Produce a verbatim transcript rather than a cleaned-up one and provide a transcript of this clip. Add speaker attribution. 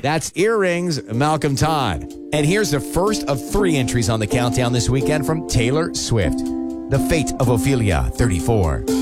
Speaker 1: That's Earrings, Malcolm Todd. And here's the first of three entries on the countdown this weekend from Taylor Swift. The Fate of Ophelia, thirty-four.